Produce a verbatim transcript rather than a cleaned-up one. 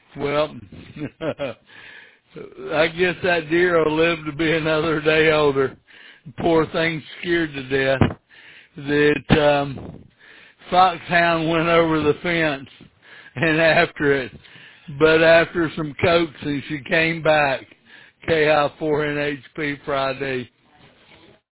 Well, I guess that deer will live to be another day older. Poor thing scared to death. That um, foxhound went over the fence and after it, but after some coaxing, she came back. K I four N H P Friday.